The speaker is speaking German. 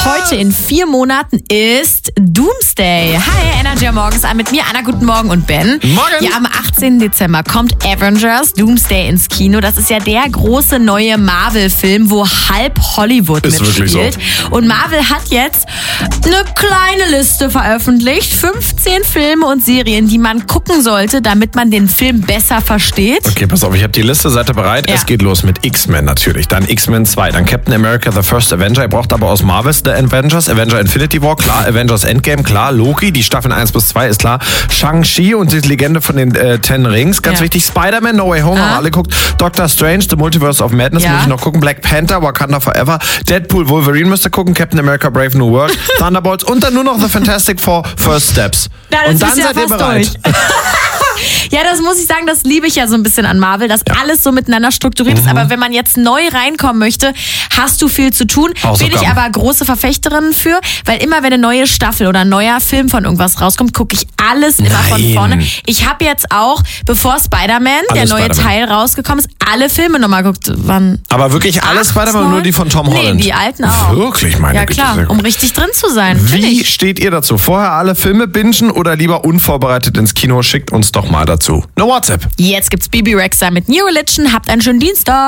heute in 4 Monaten ist Doomsday. Hi, Energy morgens an mit mir, Anna, guten Morgen und Ben. Morgen. Ja, am 18. Dezember kommt Avengers Doomsday ins Kino. Das ist ja der große neue Marvel-Film, wo halb Hollywood Ist mitspielt. wirklich so. Und Marvel hat jetzt eine kleine Liste veröffentlicht. 15 Filme und Serien, die man gucken sollte, damit man den Film besser versteht. Okay, pass auf, ich habe die Liste, seid ihr bereit? Ja. Es geht los mit X-Men natürlich, dann X-Men 2, dann Captain America The First Avenger. Ihr braucht aber aus Marvels The Avengers, Avenger Infinity War, klar, Avengers Endgame, klar, Loki, die Staffeln 1 bis 2 ist klar, Shang-Chi und die Legende von den 10 Rings, ganz wichtig, Spider-Man, No Way Home, haben wir alle geguckt, Doctor Strange, The Multiverse of Madness, muss ich noch gucken, Black Panther, Wakanda Forever, Deadpool, Wolverine müsst ihr gucken, Captain America Brave New World, Thunderbolts und dann nur noch The Fantastic Four First Steps. Ja, und dann bist du seid ihr fast bereit. Ja, das muss ich sagen, das liebe ich ja so ein bisschen an Marvel, dass alles so miteinander strukturiert ist. Aber wenn man jetzt neu reinkommen möchte, hast du viel zu tun. Bin ich aber große Verfechterin für, weil immer wenn eine neue Staffel oder ein neuer Film von irgendwas rauskommt, gucke ich alles immer von vorne. Ich habe jetzt auch, bevor Spider-Man, der neue Teil rausgekommen ist, alle Filme nochmal geguckt. Wann? Aber wirklich alle Spider-Man oder nur die von Tom Holland? Nee, die alten auch. Wirklich, meine Güte. Ja klar, um richtig drin zu sein. Wie steht ihr dazu? Vorher alle Filme bingen oder lieber unvorbereitet ins Kino? Schickt uns doch mal dazu. No WhatsApp. Jetzt gibt's Bibi Rexha mit New Religion. Habt einen schönen Dienstag.